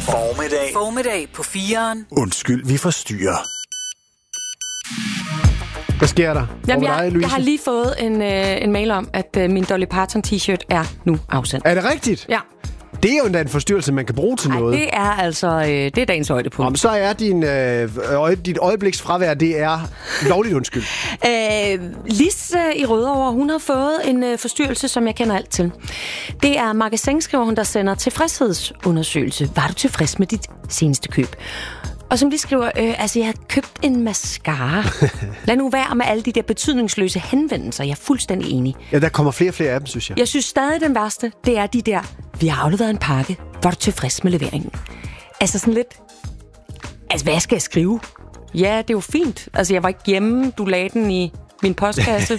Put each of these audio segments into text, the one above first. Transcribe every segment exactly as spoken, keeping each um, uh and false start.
Formiddag. Formiddag på fireren. Undskyld, vi forstyrrer. Hvad sker der? Jamen, dig, jeg, jeg har lige fået en, øh, en mail om, at øh, min Dolly Parton t-shirt er nu afsendt. Er det rigtigt? Ja. Det er jo endda en forstyrrelse, man kan bruge til Ej, noget. det er altså øh, det er dagens højdepunkt. Om så er din, øh, øje, dit øjebliks fravær, det er lovligt undskyld. Øh, Lis øh, i Rødovre, hun har fået en øh, forstyrrelse, som jeg kender alt til. Det er Magasin, skriver hun, der sender tilfredshedsundersøgelse. Var du tilfreds med dit seneste køb? Og som de skriver, øh, altså jeg har købt en mascara. Lad nu være med alle de der betydningsløse henvendelser. Jeg er fuldstændig enig. Ja, der kommer flere og flere af dem, synes jeg. Jeg synes stadig, den værste, det er de der, vi har afleveret en pakke. Var du tilfreds med leveringen? Altså sådan lidt, altså hvad skal jeg skrive? Ja, det er jo fint. Altså jeg var ikke hjemme, du lagde den i min postkasse.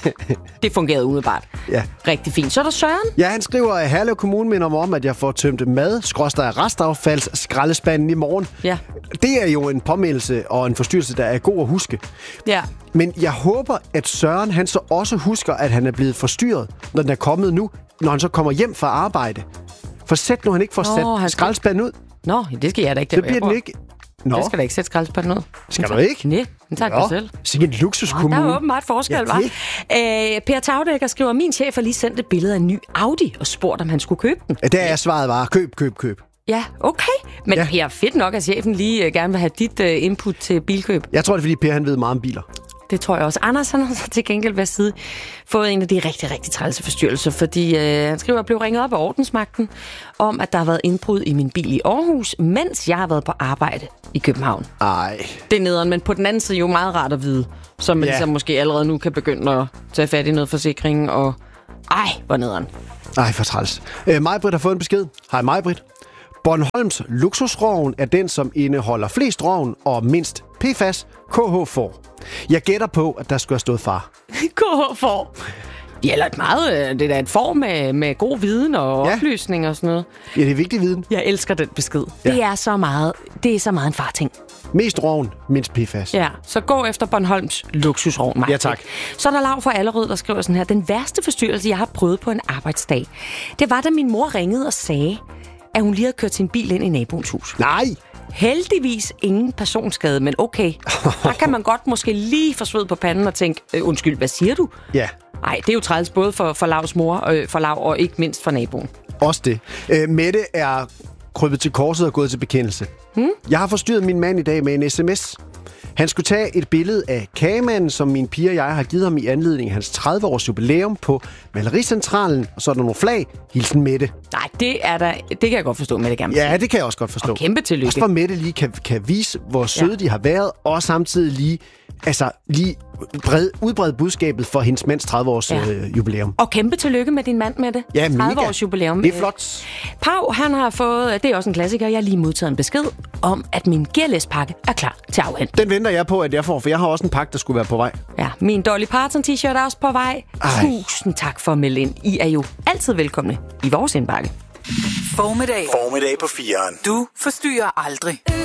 Det fungerede umiddelbart. Ja. Rigtig fint. Så er der Søren. Ja, han skriver, at Herlev Kommune minder mig om, at jeg får tømt mad, skråstreg restaffalds, skraldespanden i morgen. Ja. Det er jo en påmeldelse og en forstyrrelse, der er god at huske. Ja. Men jeg håber, at Søren han så også husker, at han er blevet forstyrret, når den er kommet nu, når han så kommer hjem fra arbejde. For sæt nu, han ikke får Nå, sat han skal- skraldespanden ud. Nå, det skal jeg da ikke. Så bliver den ikke... Nå, Det skal da ikke sætte skraldespanden ud. skal du ikke? Nej, den tager Nå, den selv. sikke en Nå, luksuskommune. der er åbenbart forskel, Ja, hva'? det- Øh, Per Tagdækker skriver, min chef har lige sendt et billede af en ny Audi og spurgt, om han skulle købe den. Ja, der er svaret bare, køb, køb, køb. Ja, okay. Men Ja. ja. Per, fedt nok, at chefen lige uh, gerne vil have dit uh, input til bilkøb. Jeg tror, det er, fordi Per han ved meget om biler. Det tror jeg også. Anders han har så til gengæld ved side fået en af de rigtig, rigtig trælse forstyrrelser, fordi øh, han skriver, at jeg blev ringet op af ordensmagten om, at der har været indbrud i min bil i Aarhus, mens jeg har været på arbejde i København. Ej. Det er nederen, men på den anden side jo meget rart at vide, så man Ja. ja. ligesom måske allerede nu kan begynde at tage fat i noget forsikring, og ej, hvor nederen. Ej, for træls. Øh, Majbrit har fået en besked. Hej Majbrit. Bornholms luksusroven er den, som indeholder flest roven og mindst P F A S K H får. Jeg gætter på, at der skulle have stået far. K H får. Ja, eller et meget, øh, det er da et form med, med god viden og Ja. oplysning og sådan noget. Ja, det er vigtig viden. Jeg elsker den besked. Ja. Ja. Det er så meget, det er så meget en farting. Mest roven, mindst P F A S. Ja, så gå efter Bornholms luksusrovn, Maja. Ja, tak. Så er der Lav fra Allerød, der skriver sådan her. Den værste forstyrrelse, jeg har prøvet på en arbejdsdag, det var, da min mor ringede og sagde, at hun lige havde kørt sin bil ind i naboens hus. Nej! Heldigvis ingen personskade, men okay. Der kan man godt måske lige få sved på panden og tænke, øh, undskyld, hvad siger du? Ja, Nej, det er jo træls både for, for Lavs mor, øh, for Lav og ikke mindst for naboen. også det. Øh, Mette er krybet til korset og gået til bekendelse. Hmm? Jeg har forstyrret min mand i dag med en sms. Han skulle tage et billede af kagemanden, som min pige og jeg har givet ham i anledning af hans tredive-års jubilæum på Malericentralen. Og så er der nogle flag. Hilsen Mette. Nej, det er der, det kan jeg godt forstå, Mette gerne vil sige. Ja, det kan jeg også godt forstå. Og kæmpe tillykke. Også for Mette lige kan, kan vise, hvor søde ja. de har været, og samtidig lige, altså, lige bred, udbrede budskabet for hendes mands tredive-års Ja. øh, jubilæum. Og kæmpe tillykke med din mand med det. Ja, mega. tredive års jubilæum. Det er flot. Pau, han har fået, det er også en klassiker, jeg har lige modtaget en besked om, at min Gearless-pakke er klar til afhent. Den venter jeg på, at jeg får, for jeg har også en pakke, der skulle være på vej. Ja, min Dolly Parton t-shirt er også på vej. Ej. Tusind tak for at melde ind. I er jo altid velkomne i vores indbakke. Formiddag. Formiddag på fireren. Du forstyrrer aldrig.